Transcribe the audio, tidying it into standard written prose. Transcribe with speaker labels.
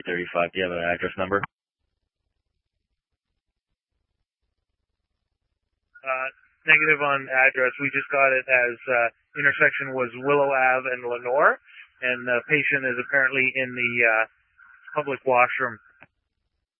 Speaker 1: 35. Do you have an address number?
Speaker 2: Negative on address. We just got it as intersection was Willow Ave and Lenore, and the patient is apparently in the public washroom